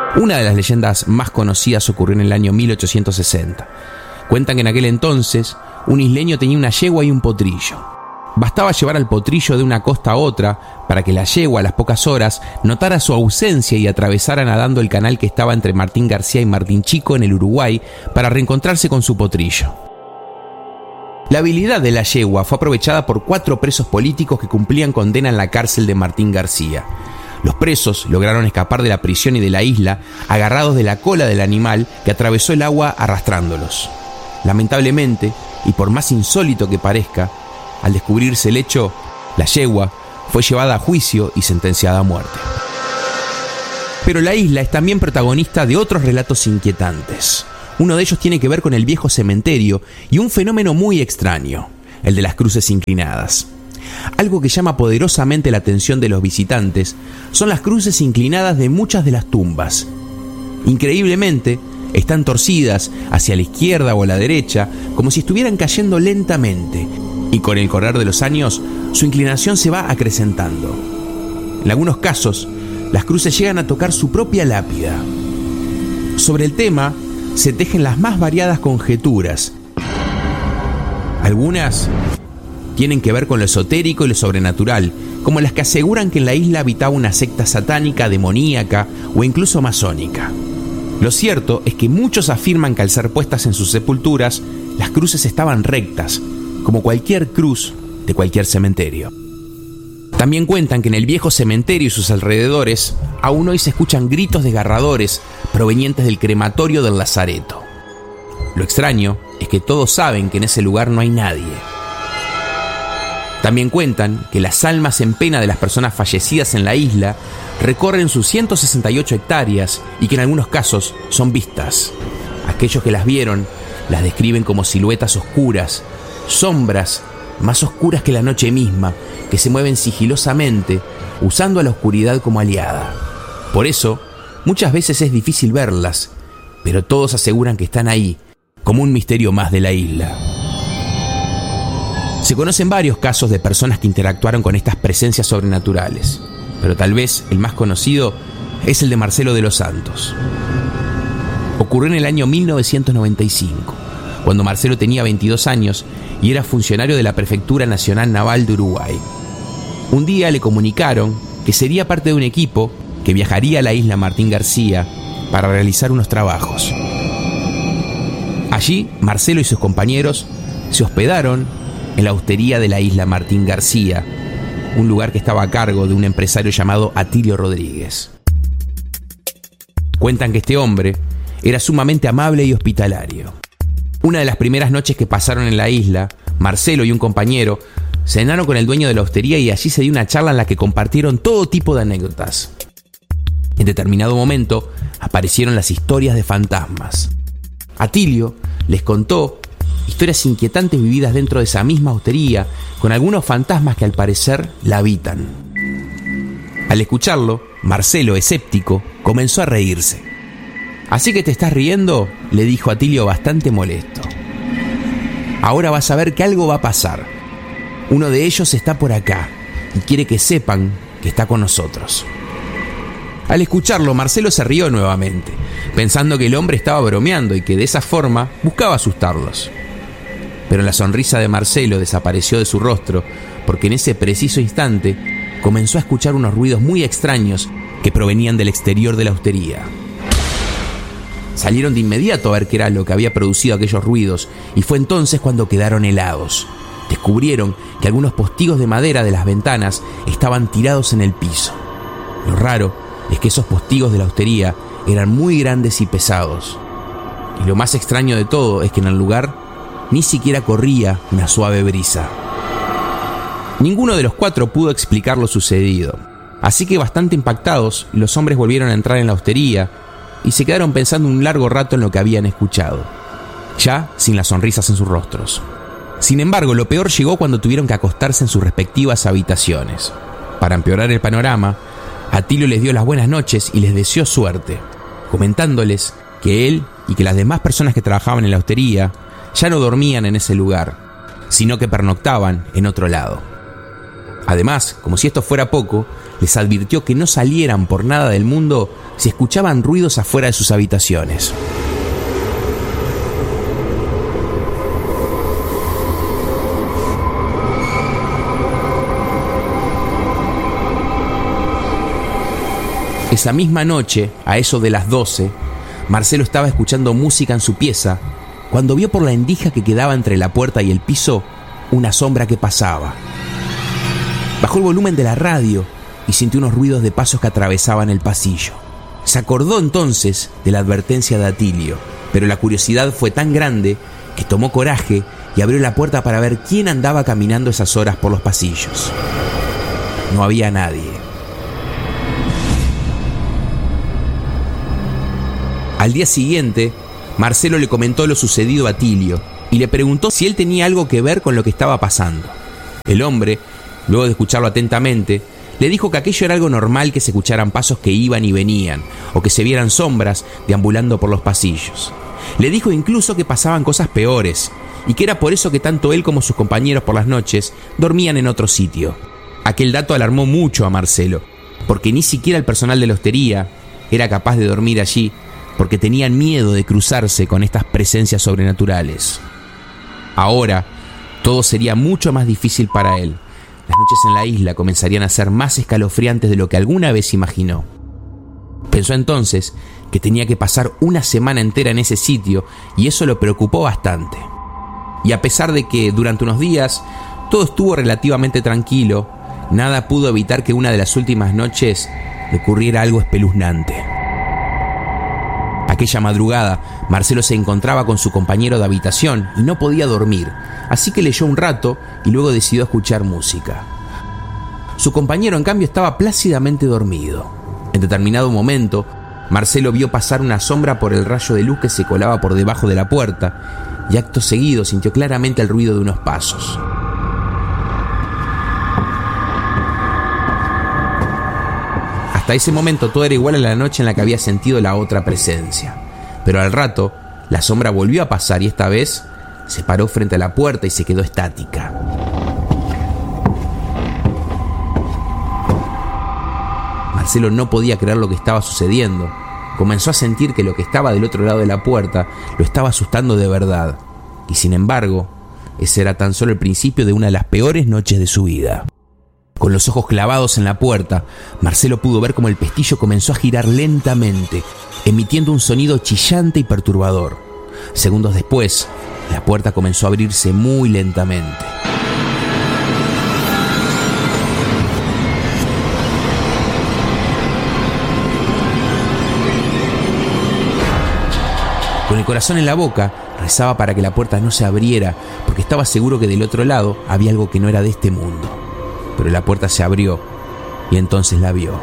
Una de las leyendas más conocidas ocurrió en el año 1860. Cuentan que en aquel entonces un isleño tenía una yegua y un potrillo. Bastaba llevar al potrillo de una costa a otra para que la yegua a las pocas horas notara su ausencia y atravesara nadando el canal que estaba entre Martín García y Martín Chico en el Uruguay para reencontrarse con su potrillo. La habilidad de la yegua fue aprovechada por 4 presos políticos que cumplían condena en la cárcel de Martín García. Los presos lograron escapar de la prisión y de la isla agarrados de la cola del animal que atravesó el agua arrastrándolos. Lamentablemente, y por más insólito que parezca, al descubrirse el hecho, la yegua fue llevada a juicio y sentenciada a muerte. Pero la isla es también protagonista de otros relatos inquietantes. Uno de ellos tiene que ver con el viejo cementerio y un fenómeno muy extraño, el de las cruces inclinadas. Algo que llama poderosamente la atención de los visitantes son las cruces inclinadas de muchas de las tumbas. Increíblemente, están torcidas hacia la izquierda o a la derecha, como si estuvieran cayendo lentamente, y con el correr de los años, su inclinación se va acrecentando. En algunos casos, las cruces llegan a tocar su propia lápida. Sobre el tema, se tejen las más variadas conjeturas. Algunas tienen que ver con lo esotérico y lo sobrenatural, como las que aseguran que en la isla habitaba una secta satánica, demoníaca o incluso masónica. Lo cierto es que muchos afirman que al ser puestas en sus sepulturas, las cruces estaban rectas, como cualquier cruz de cualquier cementerio. También cuentan que en el viejo cementerio y sus alrededores aún hoy se escuchan gritos desgarradores provenientes del crematorio del Lazareto. Lo extraño es que todos saben que en ese lugar no hay nadie. También cuentan que las almas en pena de las personas fallecidas en la isla recorren sus 168 hectáreas y que en algunos casos son vistas. Aquellos que las vieron las describen como siluetas oscuras, sombras más oscuras que la noche misma, que se mueven sigilosamente, usando a la oscuridad como aliada. Por eso, muchas veces es difícil verlas, pero todos aseguran que están ahí, como un misterio más de la isla. Se conocen varios casos de personas que interactuaron con estas presencias sobrenaturales, pero tal vez el más conocido es el de Marcelo de los Santos. Ocurrió en el año 1995, cuando Marcelo tenía 22 años y era funcionario de la Prefectura Nacional Naval de Uruguay. Un día le comunicaron que sería parte de un equipo que viajaría a la isla Martín García para realizar unos trabajos. Allí, Marcelo y sus compañeros se hospedaron en la hostería de la isla Martín García, un lugar que estaba a cargo de un empresario llamado Atilio Rodríguez. Cuentan que este hombre era sumamente amable y hospitalario. Una de las primeras noches que pasaron en la isla, Marcelo y un compañero cenaron con el dueño de la hostería y allí se dio una charla en la que compartieron todo tipo de anécdotas. En determinado momento aparecieron las historias de fantasmas. Atilio les contó historias inquietantes vividas dentro de esa misma hostería, con algunos fantasmas que al parecer la habitan. Al escucharlo, Marcelo, escéptico, comenzó a reírse. «¿Así que te estás riendo?», le dijo Atilio bastante molesto. «Ahora vas a ver que algo va a pasar. Uno de ellos está por acá y quiere que sepan que está con nosotros». Al escucharlo, Marcelo se rió nuevamente, pensando que el hombre estaba bromeando y que de esa forma buscaba asustarlos. Pero la sonrisa de Marcelo desapareció de su rostro, porque en ese preciso instante comenzó a escuchar unos ruidos muy extraños que provenían del exterior de la hostería. Salieron de inmediato a ver qué era lo que había producido aquellos ruidos, y fue entonces cuando quedaron helados. Descubrieron que algunos postigos de madera de las ventanas estaban tirados en el piso. Lo raro es que esos postigos de la hostería eran muy grandes y pesados. Y lo más extraño de todo es que en el lugar ni siquiera corría una suave brisa. Ninguno de los 4 pudo explicar lo sucedido, así que bastante impactados, los hombres volvieron a entrar en la hostería y se quedaron pensando un largo rato en lo que habían escuchado, ya sin las sonrisas en sus rostros. Sin embargo, lo peor llegó cuando tuvieron que acostarse en sus respectivas habitaciones. Para empeorar el panorama, Atilio les dio las buenas noches y les deseó suerte, comentándoles que él y que las demás personas que trabajaban en la hostería ya no dormían en ese lugar, sino que pernoctaban en otro lado. Además, como si esto fuera poco, les advirtió que no salieran por nada del mundo si escuchaban ruidos afuera de sus habitaciones. Esa misma noche, a eso de las 12, Marcelo estaba escuchando música en su pieza cuando vio por la endija que quedaba entre la puerta y el piso una sombra que pasaba. Bajó el volumen de la radio y sintió unos ruidos de pasos que atravesaban el pasillo. Se acordó entonces de la advertencia de Atilio, pero la curiosidad fue tan grande que tomó coraje y abrió la puerta para ver quién andaba caminando esas horas por los pasillos. No había nadie. Al día siguiente, Marcelo le comentó lo sucedido a Atilio y le preguntó si él tenía algo que ver con lo que estaba pasando. El hombre, luego de escucharlo atentamente, le dijo que aquello era algo normal, que se escucharan pasos que iban y venían, o que se vieran sombras deambulando por los pasillos. Le dijo incluso que pasaban cosas peores, y que era por eso que tanto él como sus compañeros por las noches dormían en otro sitio. Aquel dato alarmó mucho a Marcelo, porque ni siquiera el personal de la hostería era capaz de dormir allí, porque tenían miedo de cruzarse con estas presencias sobrenaturales. Ahora, todo sería mucho más difícil para él. Las noches en la isla comenzarían a ser más escalofriantes de lo que alguna vez imaginó. Pensó entonces que tenía que pasar una semana entera en ese sitio, y eso lo preocupó bastante. Y a pesar de que durante unos días todo estuvo relativamente tranquilo, nada pudo evitar que una de las últimas noches le ocurriera algo espeluznante. Aquella madrugada, Marcelo se encontraba con su compañero de habitación y no podía dormir, así que leyó un rato y luego decidió escuchar música. Su compañero, en cambio, estaba plácidamente dormido. En determinado momento, Marcelo vio pasar una sombra por el rayo de luz que se colaba por debajo de la puerta, y acto seguido sintió claramente el ruido de unos pasos. Hasta ese momento todo era igual a la noche en la que había sentido la otra presencia. Pero al rato, la sombra volvió a pasar y esta vez se paró frente a la puerta y se quedó estática. Marcelo no podía creer lo que estaba sucediendo. Comenzó a sentir que lo que estaba del otro lado de la puerta lo estaba asustando de verdad. Y sin embargo, ese era tan solo el principio de una de las peores noches de su vida. Con los ojos clavados en la puerta, Marcelo pudo ver cómo el pestillo comenzó a girar lentamente, emitiendo un sonido chillante y perturbador. Segundos después, la puerta comenzó a abrirse muy lentamente. Con el corazón en la boca, rezaba para que la puerta no se abriera, porque estaba seguro que del otro lado había algo que no era de este mundo. Pero la puerta se abrió y entonces la vio.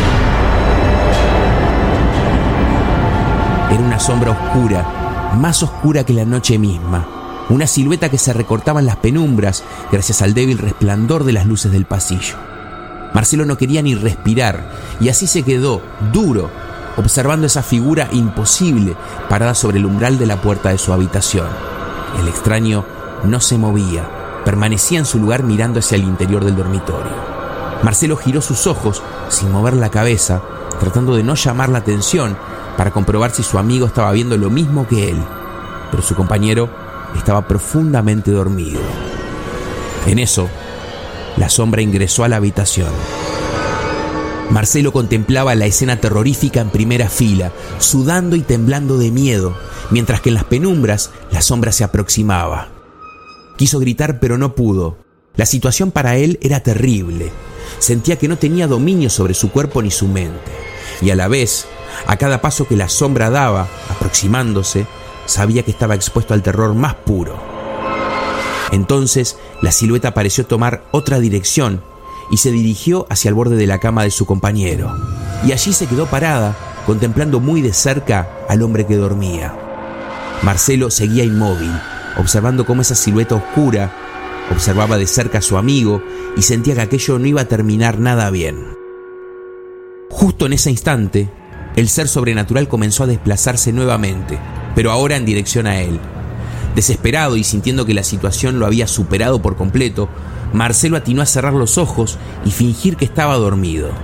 Era una sombra oscura, más oscura que la noche misma. Una silueta que se recortaba en las penumbras gracias al débil resplandor de las luces del pasillo. Marcelo no quería ni respirar y así se quedó, duro, observando esa figura imposible parada sobre el umbral de la puerta de su habitación. El extraño no se movía. Permanecía en su lugar mirando hacia el interior del dormitorio. Marcelo giró sus ojos sin mover la cabeza, tratando de no llamar la atención para comprobar si su amigo estaba viendo lo mismo que él. Pero su compañero estaba profundamente dormido. En eso, la sombra ingresó a la habitación. Marcelo contemplaba la escena terrorífica en primera fila, sudando y temblando de miedo, mientras que en las penumbras la sombra se aproximaba. Quiso gritar, pero no pudo. La situación para él era terrible. Sentía que no tenía dominio sobre su cuerpo ni su mente. Y a la vez, a cada paso que la sombra daba, aproximándose, sabía que estaba expuesto al terror más puro. Entonces, la silueta pareció tomar otra dirección y se dirigió hacia el borde de la cama de su compañero. Y allí se quedó parada, contemplando muy de cerca al hombre que dormía. Marcelo seguía inmóvil, observando cómo esa silueta oscura observaba de cerca a su amigo y sentía que aquello no iba a terminar nada bien. Justo en ese instante, el ser sobrenatural comenzó a desplazarse nuevamente, pero ahora en dirección a él. Desesperado y sintiendo que la situación lo había superado por completo, Marcelo atinó a cerrar los ojos y fingir que estaba dormido.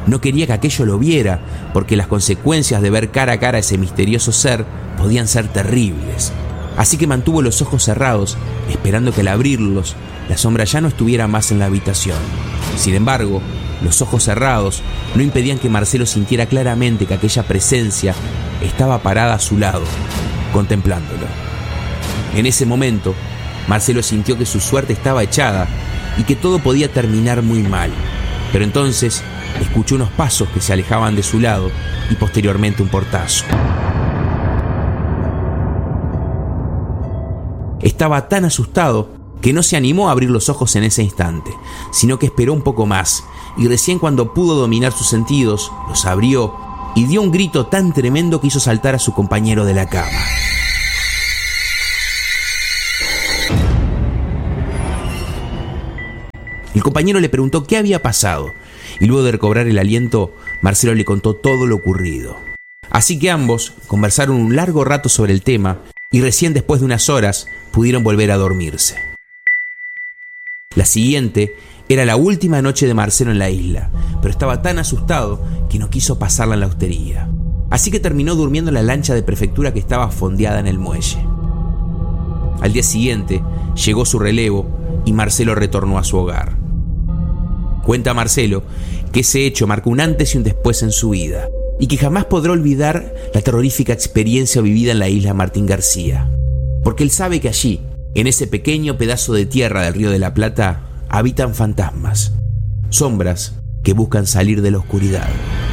No quería que aquello lo viera, porque las consecuencias de ver cara a cara a ese misterioso ser podían ser terribles. Así que mantuvo los ojos cerrados, esperando que al abrirlos, la sombra ya no estuviera más en la habitación. Sin embargo, los ojos cerrados no impedían que Marcelo sintiera claramente que aquella presencia estaba parada a su lado, contemplándolo. En ese momento, Marcelo sintió que su suerte estaba echada y que todo podía terminar muy mal. Pero entonces escuchó unos pasos que se alejaban de su lado y posteriormente un portazo. Estaba tan asustado que no se animó a abrir los ojos en ese instante, sino que esperó un poco más, y recién cuando pudo dominar sus sentidos, los abrió y dio un grito tan tremendo que hizo saltar a su compañero de la cama. El compañero le preguntó qué había pasado, y luego de recobrar el aliento, Marcelo le contó todo lo ocurrido. Así que ambos conversaron un largo rato sobre el tema, y recién después de unas horas pudieron volver a dormirse. La siguiente era la última noche de Marcelo en la isla, pero estaba tan asustado que no quiso pasarla en la hostería. Así que terminó durmiendo en la lancha de prefectura que estaba fondeada en el muelle. Al día siguiente llegó su relevo y Marcelo retornó a su hogar. Cuenta Marcelo que ese hecho marcó un antes y un después en su vida, y que jamás podrá olvidar la terrorífica experiencia vivida en la isla Martín García, porque él sabe que allí, en ese pequeño pedazo de tierra del Río de la Plata, habitan fantasmas, sombras que buscan salir de la oscuridad.